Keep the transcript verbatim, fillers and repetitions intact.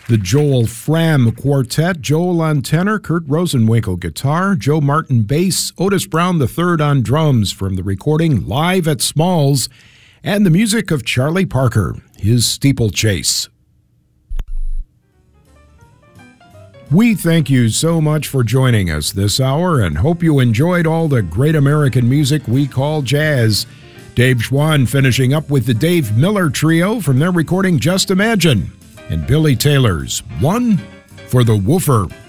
The Joel Fram Quartet, Joel on tenor, Kurt Rosenwinkel guitar, Joe Martin bass, Otis Brown the third on drums from the recording Live at Smalls, and the music of Charlie Parker, his Steeplechase. We thank you so much for joining us this hour and hope you enjoyed all the great American music we call jazz. Dave Schwann finishing up with the Dave Miller Trio from their recording Just Imagine, and Billy Taylor's One for the Woofer.